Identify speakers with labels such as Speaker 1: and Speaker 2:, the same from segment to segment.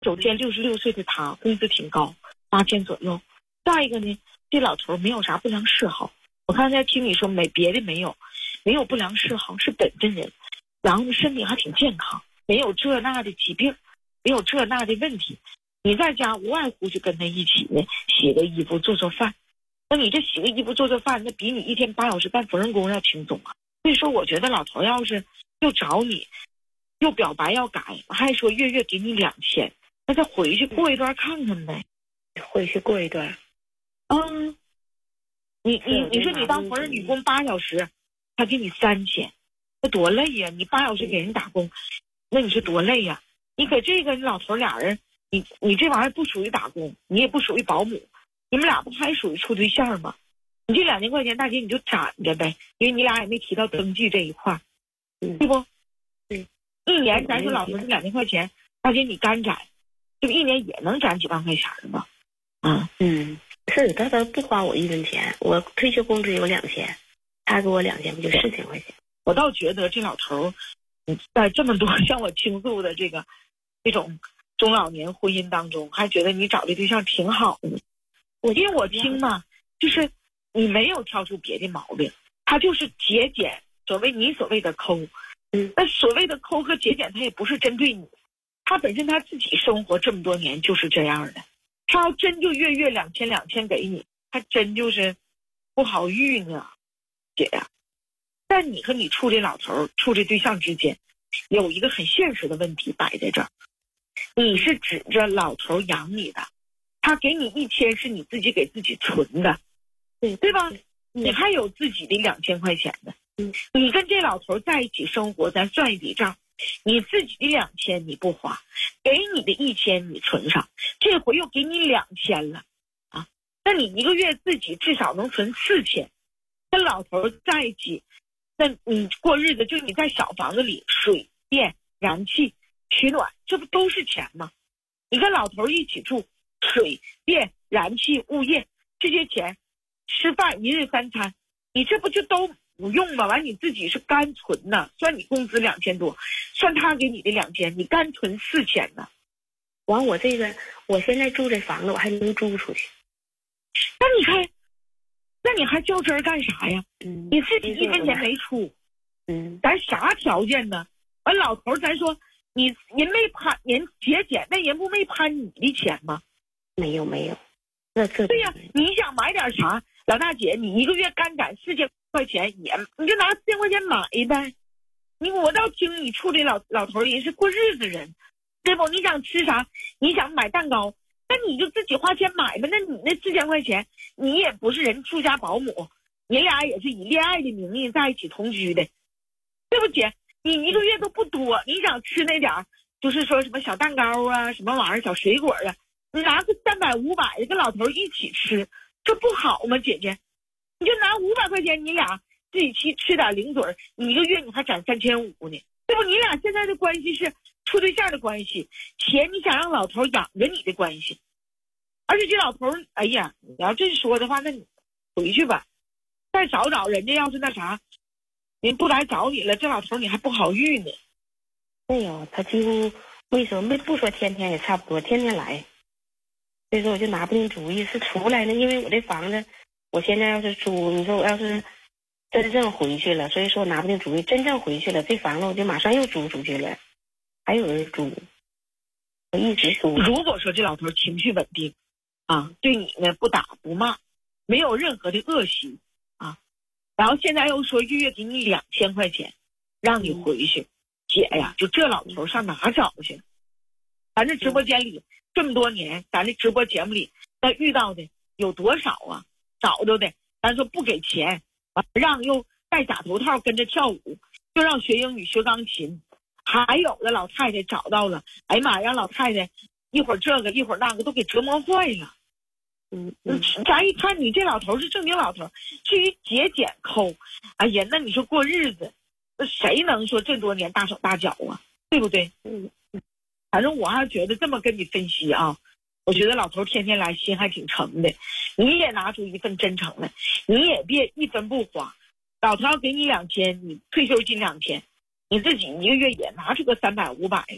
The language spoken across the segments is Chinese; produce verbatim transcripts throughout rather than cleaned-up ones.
Speaker 1: 首先六十六岁的他工资挺高，八千左右。再一个呢，这老头没有啥不良嗜好，我刚才听你说没别的没有，没有不良嗜好，是本分人，然后身体还挺健康，没有这那的疾病，没有这那的问题。你在家无外乎就跟他一起呢，洗个衣服做做饭。那你这洗个衣服做做饭，那比你一天八小时干缝纫工要轻松啊。所以说我觉得老头要是又找你又表白要改，还说月月给你两千，那再回去过一段看看呗。
Speaker 2: 回去过一段。
Speaker 1: 嗯，你你你说你当缝纫女工八小时，他给你三千，那多累呀！你八小时给人打工，那你是多累呀？你可这个你老头俩人，你你这玩意儿不属于打工，你也不属于保姆，你们俩不还属于处对象吗？你这两千块钱，大姐你就攒着呗，因为你俩也没提到登记这一块，
Speaker 2: 嗯，
Speaker 1: 对不？
Speaker 2: 对，
Speaker 1: 一年咱说老头这两千块钱，大姐你干攒，这不一年也能攒几万块钱吗？啊，
Speaker 2: 嗯，是他他不花我一分钱，我退休工资有两千，他给我两千，不就四千块钱？
Speaker 1: 我倒觉得这老头，嗯，在这么多向我倾诉的这个这种中老年婚姻当中，还觉得你找的对象挺好的。我因为我听嘛，就是你没有挑出别的毛病，他就是节俭，所谓你所谓的抠，
Speaker 2: 嗯，
Speaker 1: 那所谓的抠和节俭，他也不是针对你，他本身他自己生活这么多年就是这样的。他要真就月月两千两千给你，他真就是不好遇呢，姐呀。但你和你处这老头处这对象之间，有一个很现实的问题摆在这儿，你是指着老头养你的，他给你一千是你自己给自己存的，
Speaker 2: 对
Speaker 1: 对吧？你还有自己的两千块钱的，
Speaker 2: 嗯，
Speaker 1: 你跟这老头在一起生活，咱算一笔账。你自己的两千你不花，给你的一千你存上，这回又给你两千了啊！那你一个月自己至少能存四千，跟老头在一起，那你过日子就你在小房子里，水电燃气取暖，这不都是钱吗？你跟老头一起住，水电燃气物业这些钱，吃饭一日三餐，你这不就都不用吗？完你自己是干存呢，算你工资两千多，算他给你的两千，你干存四千呢。
Speaker 2: 完我这个我现在住这房子我还能租出去，
Speaker 1: 那你看，那你还较真儿干啥呀？
Speaker 2: 嗯，
Speaker 1: 你自己一分钱没出，
Speaker 2: 嗯，
Speaker 1: 咱啥条件呢？完老头咱说你人没攀人节俭，那人不没攀你的钱吗？
Speaker 2: 没有没有，那这
Speaker 1: 对呀，你想买点啥，老大姐，你一个月干攒四千块钱也，你就拿四千块钱买呗。你我倒听你处理老老头也是过日子人，对不？你想吃啥？你想买蛋糕，那你就自己花钱买呗。那你那四千块钱，你也不是人住家保姆，你俩也是以恋爱的名义在一起同居的，对不姐？你一个月都不多，你想吃那点儿，就是说什么小蛋糕啊，什么玩意儿，小水果啊，你拿个三百五百的跟老头一起吃，这不好吗？姐姐，你就拿五百块钱，你俩自己去吃点零嘴儿，你一个月你还攒三千五呢，对不？你俩现在的关系是处对象的关系，且你想让老头养着你的关系，而且这老头，哎呀，你要这说的话，那你回去吧，再找找人家，要是那啥，人不来找你了，这老头你还不好遇呢。
Speaker 2: 没有，他几乎为什么没不说天天也差不多，天天来。所以说我就拿不定主意，是出来呢，因为我这房子，我现在要是租，你说我要是真正回去了，所以说我拿不定主意，真正回去了，这房子我就马上又租出去了，还有人租，我一直租。
Speaker 1: 如果说这老头情绪稳定，啊，对你呢不打不骂，没有任何的恶习啊，然后现在又说月月给你两千块钱，让你回去，姐呀，就这老头上哪找去？咱这直播间里这么多年，咱这直播节目里，咱遇到的有多少啊？找着的，咱说不给钱，让又戴假头套跟着跳舞，又让学英语学钢琴，还有的老太太找到了，哎呀妈，让老太太一会儿这个一会儿那个都给折磨坏了。
Speaker 2: 嗯嗯，
Speaker 1: 咱一看你这老头是正经老头，至于节俭抠，哎呀，那你说过日子，那谁能说这多年大手大脚啊？对不对？
Speaker 2: 嗯，
Speaker 1: 反正我还觉得这么跟你分析啊，我觉得老头天天来心还挺诚的，你也拿出一份真诚来，你也别一分不花。老头要给你两千，你退休金两千，你自己一个月也拿出个三百五百来，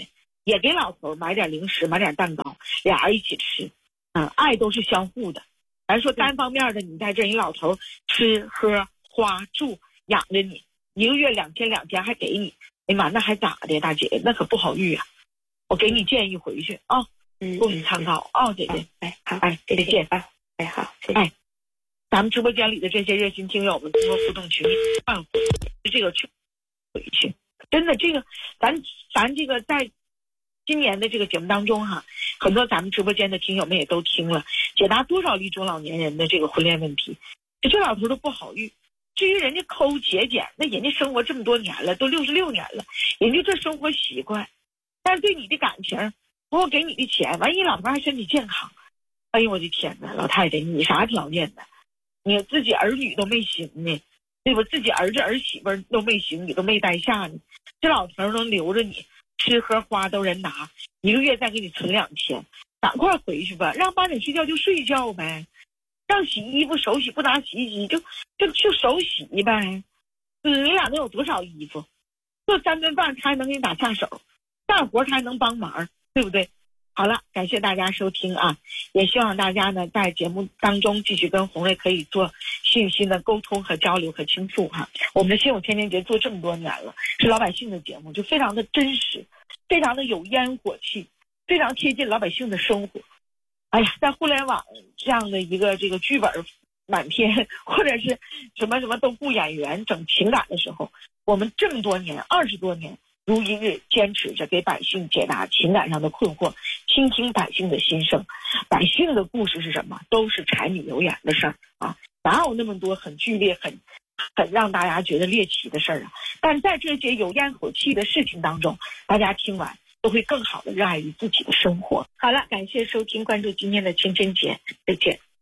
Speaker 1: 也给老头买点零食，买点蛋糕，俩人一起吃。嗯，爱都是相互的。咱说单方面的，你在这，你老头吃喝花住养着你，一个月两千两千还给你，哎妈，那还咋的，大姐，那可不好遇啊。我给你建议回去啊，
Speaker 2: 嗯，
Speaker 1: 供你参考啊、哦，姐姐。
Speaker 2: 哎，好，
Speaker 1: 哎，再见
Speaker 2: 啊，哎，好，谢谢。
Speaker 1: 哎，咱们直播间里的这些热心听友们，通过互动群办回这个去回去，真的，这个咱咱这个在今年的这个节目当中哈，很多咱们直播间的听友们也都听了，解答多少例中老年人的这个婚恋问题，这老头都不好遇。至于人家抠节俭，那人家生活这么多年了，都六十六年了，人家这生活习惯，但是对你的感情，我给你的钱，万一老头还身体健康，哎呦我的天哪，老太太你啥条件呢？你自己儿女都没行呢，对吧？自己儿子儿媳妇都没行，你都没带下呢，这老头能留着你吃喝花都人拿，一个月再给你存两千，赶快回去吧，让八点睡觉就睡觉呗，让洗衣服手洗不拿洗衣机就就就手洗呗。嗯，你俩能有多少衣服？做三顿饭他还能给你打下手，干活他还能帮忙，对不对？好了，感谢大家收听啊，也希望大家呢在节目当中继续跟红瑞可以做信息的沟通和交流和倾诉哈。我们的心有千千结做这么多年了，是老百姓的节目，就非常的真实，非常的有烟火气，非常贴近老百姓的生活。哎呀，在互联网这样的一个这个剧本满篇，或者是什么什么都雇演员整情感的时候，我们这么多年二十多年如一日坚持着给百姓解答情感上的困惑，倾听百姓的心声。百姓的故事是什么？都是柴米油盐的事儿啊，哪有那么多很剧烈很很让大家觉得猎奇的事儿啊？但在这些有烟火气的事情当中，大家听完都会更好的热爱于自己的生活。好了，感谢收听，关注今天的清真节，再见。